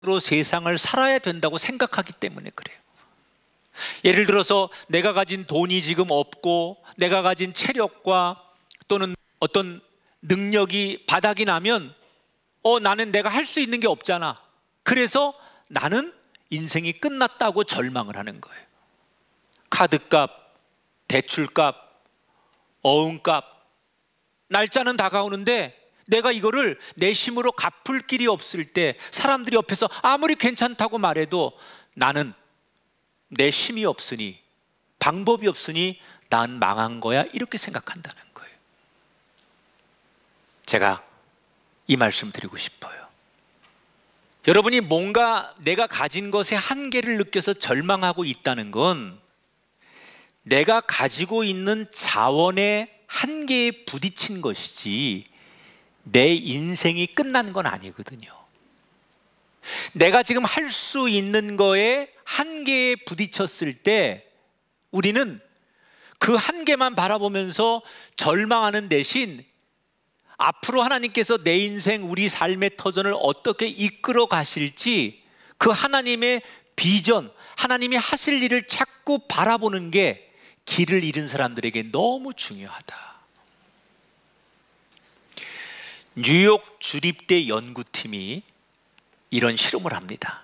로 세상을 살아야 된다고 생각하기 때문에 그래요. 예를 들어서 내가 가진 돈이 지금 없고 내가 가진 체력과 또는 어떤 능력이 바닥이 나면 나는 내가 할 수 있는 게 없잖아. 그래서 나는 인생이 끝났다고 절망을 하는 거예요. 카드값, 대출값, 어음값, 날짜는 다가오는데 내가 이거를 내 힘으로 갚을 길이 없을 때 사람들이 옆에서 아무리 괜찮다고 말해도 나는 내 힘이 없으니, 방법이 없으니 난 망한 거야, 이렇게 생각한다는 거예요. 제가 이 말씀 드리고 싶어요. 여러분이 뭔가 내가 가진 것의 한계를 느껴서 절망하고 있다는 건 내가 가지고 있는 자원의 한계에 부딪힌 것이지 내 인생이 끝난 건 아니거든요. 내가 지금 할 수 있는 거에 한계에 부딪혔을 때 우리는 그 한계만 바라보면서 절망하는 대신 앞으로 하나님께서 내 인생, 우리 삶의 터전을 어떻게 이끌어 가실지 그 하나님의 비전, 하나님이 하실 일을 자꾸 바라보는 게 길을 잃은 사람들에게 너무 중요하다. 뉴욕 주립대 연구팀이 이런 실험을 합니다.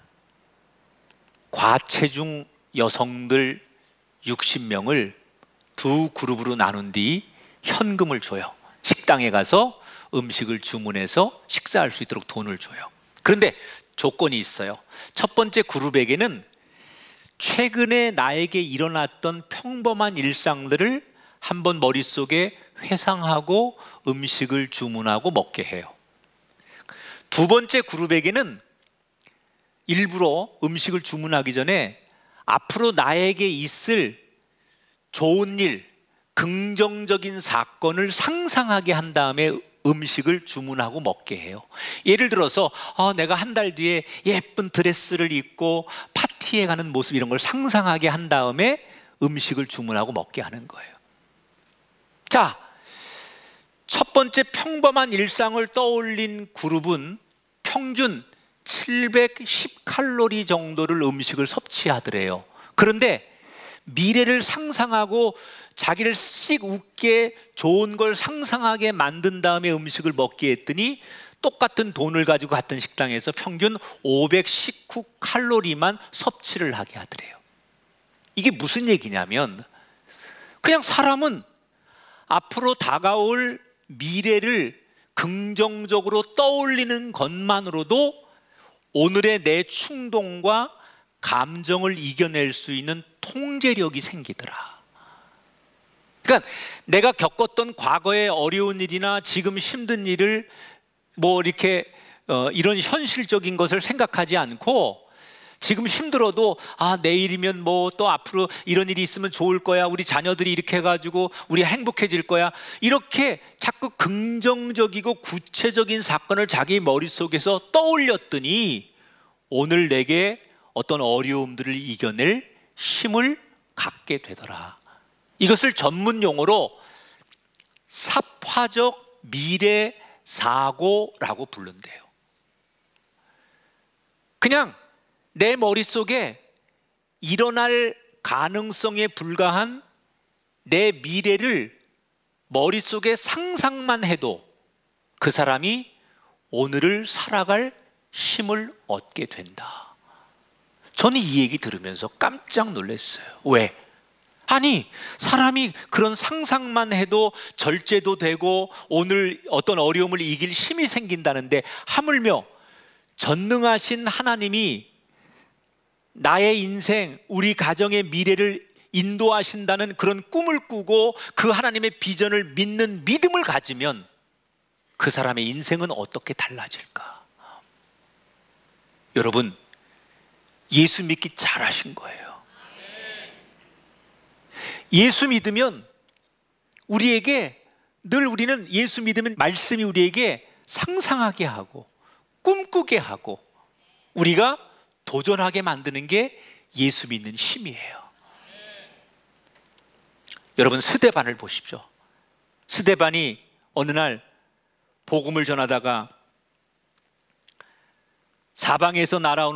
과체중 여성들 60명을 두 그룹으로 나눈 뒤 현금을 줘요. 식당에 가서 음식을 주문해서 식사할 수 있도록 돈을 줘요. 그런데 조건이 있어요. 첫 번째 그룹에게는 최근에 나에게 일어났던 평범한 일상들을 한번 머릿속에 회상하고 음식을 주문하고 먹게 해요. 두 번째 그룹에게는 일부러 음식을 주문하기 전에 앞으로 나에게 있을 좋은 일, 긍정적인 사건을 상상하게 한 다음에 음식을 주문하고 먹게 해요. 예를 들어서 내가 한 달 뒤에 예쁜 드레스를 입고 파티에 가는 모습, 이런 걸 상상하게 한 다음에 음식을 주문하고 먹게 하는 거예요. 자, 첫 번째 평범한 일상을 떠올린 그룹은 평균 710칼로리 정도를 음식을 섭취하더래요. 그런데 미래를 상상하고 자기를 씩 웃게 좋은 걸 상상하게 만든 다음에 음식을 먹게 했더니 똑같은 돈을 가지고 갔던 식당에서 평균 519칼로리만 섭취를 하게 하더래요. 이게 무슨 얘기냐면 그냥 사람은 앞으로 다가올 미래를 긍정적으로 떠올리는 것만으로도 오늘의 내 충동과 감정을 이겨낼 수 있는 통제력이 생기더라. 그러니까 내가 겪었던 과거의 어려운 일이나 지금 힘든 일을 이런 현실적인 것을 생각하지 않고 지금 힘들어도 내일이면 또 앞으로 이런 일이 있으면 좋을 거야, 우리 자녀들이 이렇게 해가지고 우리 행복해질 거야, 이렇게 자꾸 긍정적이고 구체적인 사건을 자기 머릿속에서 떠올렸더니 오늘 내게 어떤 어려움들을 이겨낼 힘을 갖게 되더라. 이것을 전문 용어로 삽화적 미래 사고라고 부른대요. 그냥 내 머릿속에 일어날 가능성에 불과한 내 미래를 머릿속에 상상만 해도 그 사람이 오늘을 살아갈 힘을 얻게 된다. 저는 이 얘기 들으면서 깜짝 놀랐어요. 왜? 아니, 사람이 그런 상상만 해도 절제도 되고 오늘 어떤 어려움을 이길 힘이 생긴다는데 하물며 전능하신 하나님이 나의 인생, 우리 가정의 미래를 인도하신다는 그런 꿈을 꾸고 그 하나님의 비전을 믿는 믿음을 가지면 그 사람의 인생은 어떻게 달라질까? 여러분, 예수 믿기 잘하신 거예요. 예수 믿으면 우리에게 우리는 예수 믿으면 말씀이 우리에게 상상하게 하고 꿈꾸게 하고 우리가 도전하게 만드는 게 예수 믿는 힘이에요. 여러분, 스데반을 보십시오. 스데반이 어느 날 복음을 전하다가 사방에서 날아오는